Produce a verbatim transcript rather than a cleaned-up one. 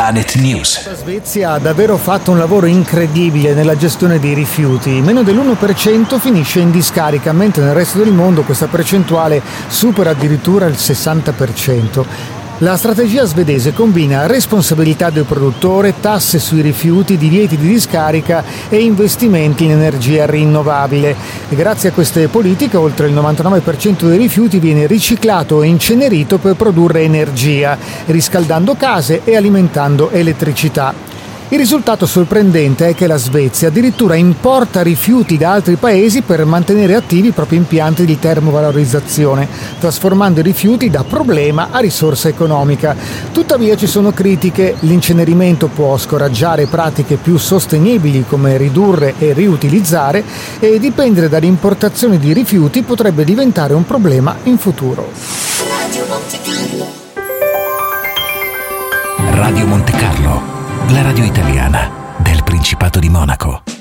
Planet News. La Svezia ha davvero fatto un lavoro incredibile nella gestione dei rifiuti. Meno dell'uno per cento finisce in discarica, mentre nel resto del mondo questa percentuale supera addirittura il sessanta per cento. La strategia svedese combina responsabilità del produttore, tasse sui rifiuti, divieti di discarica e investimenti in energia rinnovabile. E grazie a queste politiche oltre il novantanove per cento dei rifiuti viene riciclato e incenerito per produrre energia, riscaldando case e alimentando elettricità. Il risultato sorprendente è che la Svezia addirittura importa rifiuti da altri paesi per mantenere attivi i propri impianti di termovalorizzazione, trasformando i rifiuti da problema a risorsa economica. Tuttavia ci sono critiche: l'incenerimento può scoraggiare pratiche più sostenibili come ridurre e riutilizzare, e dipendere dall'importazione di rifiuti potrebbe diventare un problema in futuro. Radio Monte Carlo. Radio Monte Carlo, la radio italiana del Principato di Monaco.